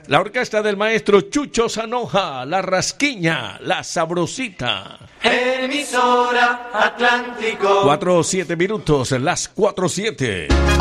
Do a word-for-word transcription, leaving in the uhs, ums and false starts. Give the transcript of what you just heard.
La orquesta del maestro Chucho Zanoja, La Rasquiña, La Sabrosita. Emisora Atlántico. Cuatro siete minutos, las cuatro siete.